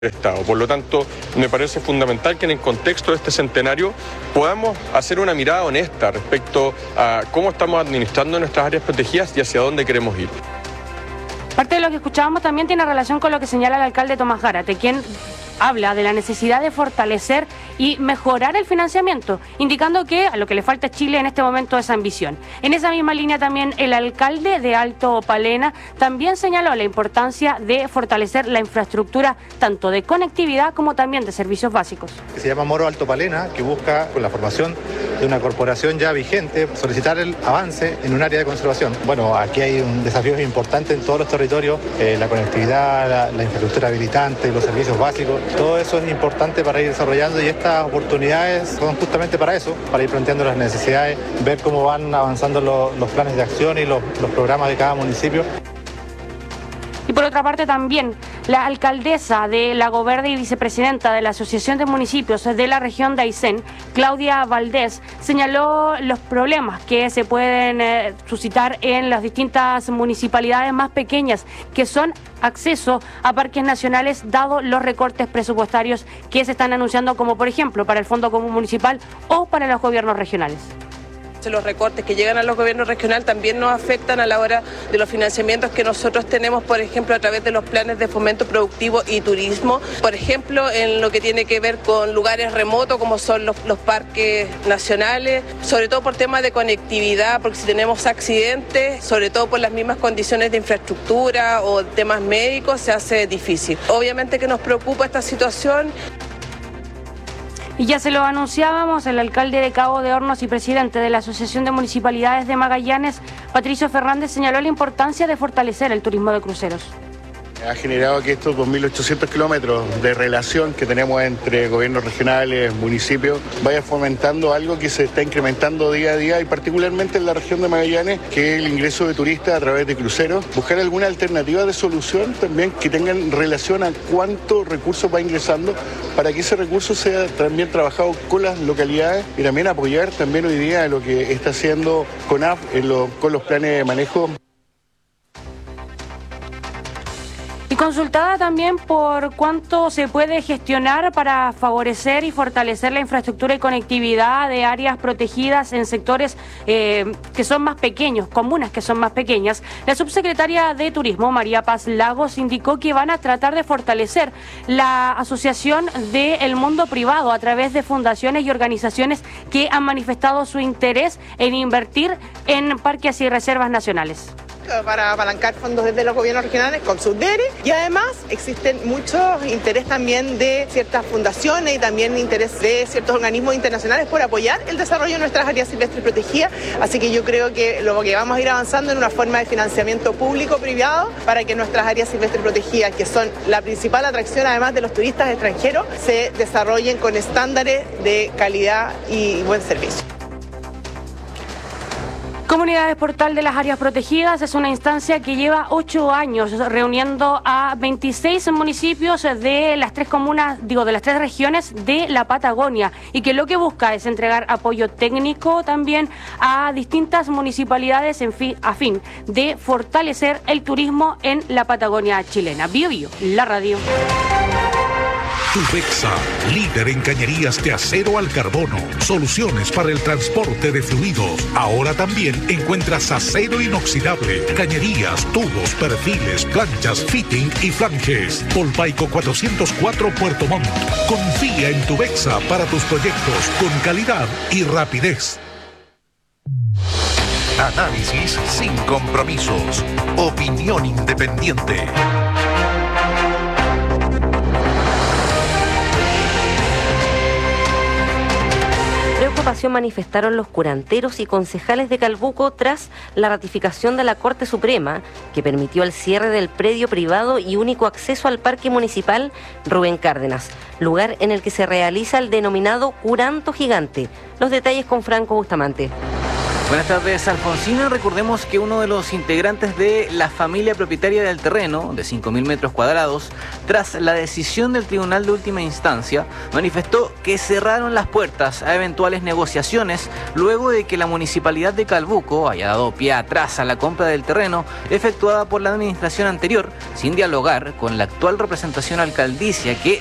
Estado. Por lo tanto, me parece fundamental que en el contexto de este centenario podamos hacer una mirada honesta respecto a cómo estamos administrando nuestras áreas protegidas y hacia dónde queremos ir. Parte de lo que escuchábamos también tiene relación con lo que señala el alcalde Tomás Gárate, quien habla de la necesidad de fortalecer y mejorar el financiamiento, indicando que a lo que le falta a Chile en este momento es ambición. En esa misma línea también el alcalde de Alto Palena también señaló la importancia de fortalecer la infraestructura tanto de conectividad como también de servicios básicos. Se llama Moro Alto Palena, que busca, con la formación de una corporación ya vigente, solicitar el avance en un área de conservación. Bueno, aquí hay un desafío importante en todos los territorios, la conectividad, la infraestructura habilitante, los servicios básicos. Todo eso es importante para ir desarrollando y estas oportunidades son justamente para eso, para ir planteando las necesidades, ver cómo van avanzando los planes de acción y los programas de cada municipio. Y por otra parte también la alcaldesa de Lago Verde y vicepresidenta de la Asociación de Municipios de la región de Aysén, Claudia Valdés, señaló los problemas que se pueden suscitar en las distintas municipalidades más pequeñas, que son acceso a parques nacionales, dado los recortes presupuestarios que se están anunciando, como por ejemplo para el Fondo Común Municipal o para los gobiernos regionales. Los recortes que llegan a los gobiernos regionales también nos afectan a la hora de los financiamientos que nosotros tenemos, por ejemplo, a través de los planes de fomento productivo y turismo. Por ejemplo, en lo que tiene que ver con lugares remotos, como son los parques nacionales, sobre todo por temas de conectividad, porque si tenemos accidentes, sobre todo por las mismas condiciones de infraestructura o temas médicos, se hace difícil. Obviamente que nos preocupa esta situación. Y ya se lo anunciábamos, el alcalde de Cabo de Hornos y presidente de la Asociación de Municipalidades de Magallanes, Patricio Fernández, señaló la importancia de fortalecer el turismo de cruceros. Ha generado que estos 2.800 kilómetros de relación que tenemos entre gobiernos regionales, municipios, vaya fomentando algo que se está incrementando día a día y particularmente en la región de Magallanes, que es el ingreso de turistas a través de cruceros. Buscar alguna alternativa de solución también que tengan relación a cuánto recursos va ingresando para que ese recurso sea también trabajado con las localidades y también apoyar también hoy día lo que está haciendo CONAF con los planes de manejo. Y consultada también por cuánto se puede gestionar para favorecer y fortalecer la infraestructura y conectividad de áreas protegidas en sectores que son más pequeños, comunas que son más pequeñas, la subsecretaria de Turismo, María Paz Lagos, indicó que van a tratar de fortalecer la asociación del mundo privado a través de fundaciones y organizaciones que han manifestado su interés en invertir en parques y reservas nacionales. Para apalancar fondos desde los gobiernos regionales con Subdere, y además existen muchos interés también de ciertas fundaciones y también interés de ciertos organismos internacionales por apoyar el desarrollo de nuestras áreas silvestres protegidas, así que yo creo que lo que vamos a ir avanzando en una forma de financiamiento público-privado para que nuestras áreas silvestres protegidas, que son la principal atracción además de los turistas extranjeros, se desarrollen con estándares de calidad y buen servicio. Comunidades Portal de las Áreas Protegidas es una instancia que lleva 8 años reuniendo a 26 municipios de las 3 comunas, de las 3 regiones de la Patagonia, y que lo que busca es entregar apoyo técnico también a distintas municipalidades a fin de fortalecer el turismo en la Patagonia chilena. Bio Bio, la radio. Tubexa, líder en cañerías de acero al carbono. Soluciones para el transporte de fluidos. Ahora también encuentras acero inoxidable, cañerías, tubos, perfiles, planchas, fitting y flanges. Polpaico 404 Puerto Montt. Confía en Tubexa para tus proyectos con calidad y rapidez. Análisis sin compromisos. Opinión independiente. Preocupación manifestaron los curanteros y concejales de Calbuco tras la ratificación de la Corte Suprema, que permitió el cierre del predio privado y único acceso al Parque Municipal Rubén Cárdenas, lugar en el que se realiza el denominado curanto gigante. Los detalles con Franco Bustamante. Buenas tardes, Alfonsina. Recordemos que uno de los integrantes de la familia propietaria del terreno, de 5.000 metros cuadrados, tras la decisión del Tribunal de Última Instancia, manifestó que cerraron las puertas a eventuales negociaciones luego de que la Municipalidad de Calbuco haya dado pie atrás a la compra del terreno efectuada por la administración anterior, sin dialogar con la actual representación alcaldicia que